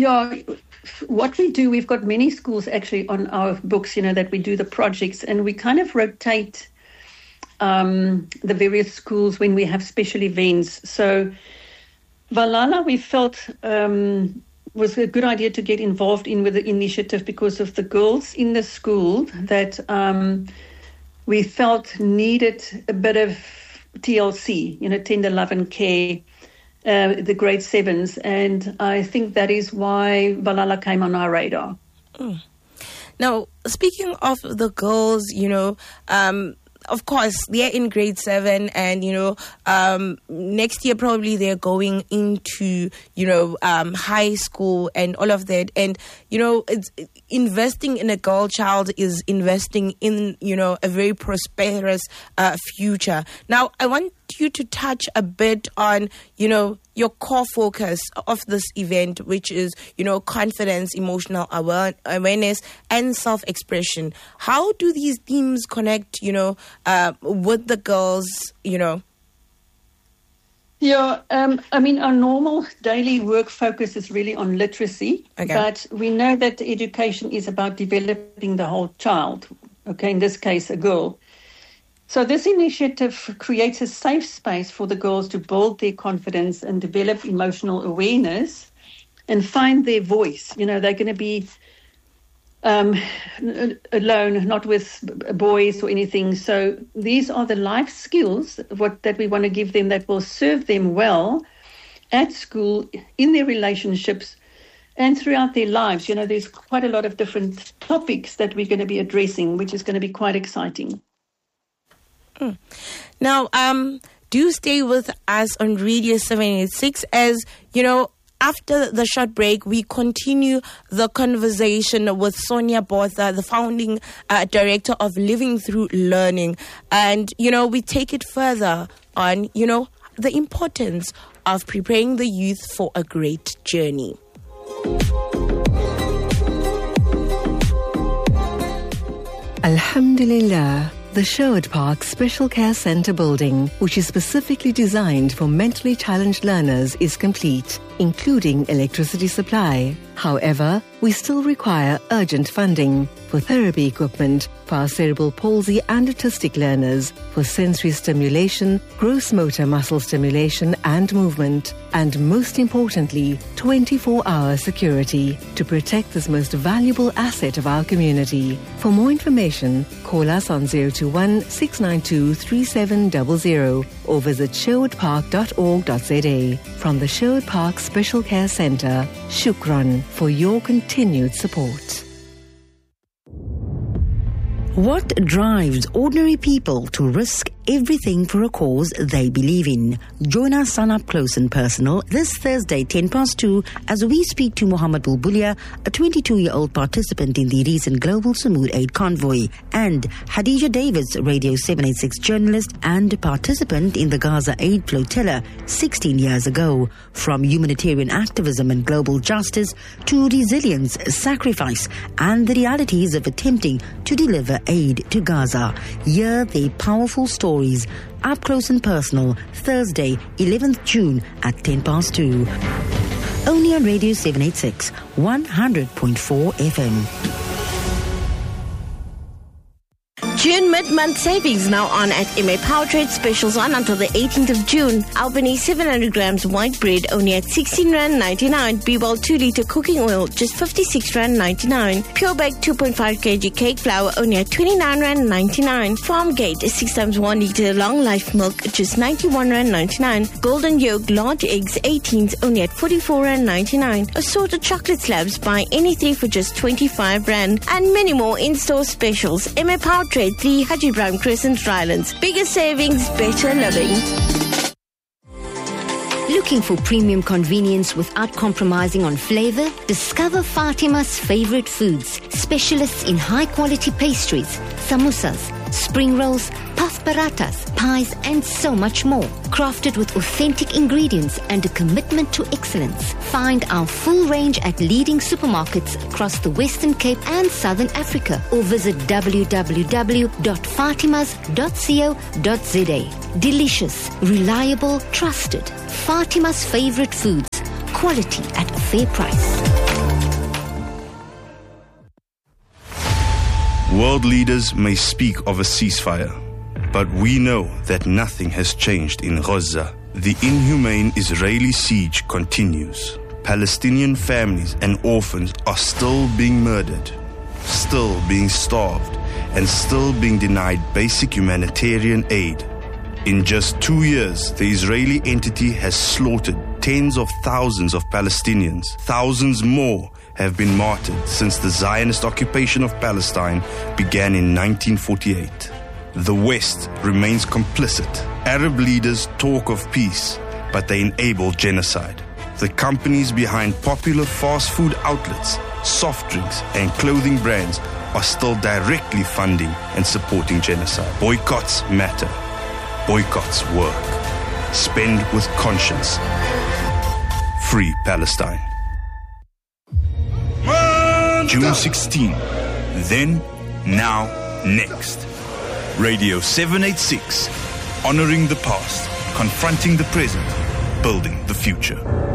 Yeah, what we do, we've got many schools actually on our books, that we do the projects, and we kind of rotate the various schools when we have special events. So Valhalla, we felt was a good idea to get involved in with the initiative because of the girls in the school that we felt needed a bit of TLC, tender love and care, the grade 7s. And I think that is why Valhalla came on our radar. Now, speaking of the girls, of course, they're in grade 7 and, next year probably they're going into, high school and all of that. And, it's investing in a girl child is investing in, a very prosperous future. Now, I want you to touch a bit on, your core focus of this event, which is, confidence, emotional awareness, and self-expression. How do these themes connect, with the girls, Yeah, our normal daily work focus is really on literacy, but we know that education is about developing the whole child, in this case, a girl. So this initiative creates a safe space for the girls to build their confidence and develop emotional awareness and find their voice. They're going to be alone, not with boys or anything. So these are the life skills that we want to give them that will serve them well at school, in their relationships, and throughout their lives. There's quite a lot of different topics that we're going to be addressing, which is going to be quite exciting. Now, do stay with us on Radio 786 as, after the short break, we continue the conversation with Sonia Botha, the founding director of Living Through Learning. And, we take it further on, the importance of preparing the youth for a great journey. Alhamdulillah. The Sherwood Park Special Care Centre building, which is specifically designed for mentally challenged learners, is complete, including electricity supply. However, we still require urgent funding for therapy equipment for our cerebral palsy and autistic learners, for sensory stimulation, gross motor muscle stimulation and movement, and most importantly, 24-hour security to protect this most valuable asset of our community. For more information, call us on 021 692 3700 or visit sherwoodpark.org.za. From the Sherwood Park Special Care Centre, Shukran for your continued support. What drives ordinary people to risk everything for a cause they believe in? Join us on Up Close and Personal this Thursday, 2:10 as we speak to Mohammed Bulbulia, a 22-year-old participant in the recent Global Samud Aid Convoy, and Hadija Davis, Radio 786 journalist and participant in the Gaza Aid Flotilla 16 years ago. From humanitarian activism and global justice to resilience, sacrifice, and the realities of attempting to deliver aid to Gaza. Hear their powerful stories. Up Close and Personal, Thursday, 11th June at 2:10. Only on Radio 786, 100.4 FM. June mid-month savings now on at MA Powertrade. Specials on until the 18th of June. Albany 700 grams white bread only at R16.99. B-Ball 2 litre cooking oil just R56.99. Pure Bake 2.5 kg cake flour only at R29.99. Farmgate 6 times 1 litre long life milk just R91.99. Golden Yolk large eggs 18s only at R44.99. Assorted chocolate slabs buy any 3 for just R25. And many more in-store specials. MA Powertrade 3 Haji Ibrahim Crescent, Rylands. Bigger savings, better living. Looking for premium convenience without compromising on flavor? Discover Fatima's favorite foods. Specialists in high-quality pastries, samosas, spring rolls, puff parathas, pies, and so much more. Crafted with authentic ingredients and a commitment to excellence. Find our full range at leading supermarkets across the Western Cape and Southern Africa, or visit www.fatimas.co.za. Delicious, reliable, trusted. Fatima's favorite foods. Quality at a fair price. World leaders may speak of a ceasefire, but we know that nothing has changed in Gaza. The inhumane Israeli siege continues. Palestinian families and orphans are still being murdered, still being starved, and still being denied basic humanitarian aid. In just 2 years, the Israeli entity has slaughtered tens of thousands of Palestinians. Thousands more have been martyred since the Zionist occupation of Palestine began in 1948. The West remains complicit. Arab leaders talk of peace, but they enable genocide. The companies behind popular fast food outlets, soft drinks, and clothing brands are still directly funding and supporting genocide. Boycotts matter. Boycotts work. Spend with conscience. Free Palestine. June 16. Then, now, next. Radio 786. Honoring the past, confronting the present, building the future.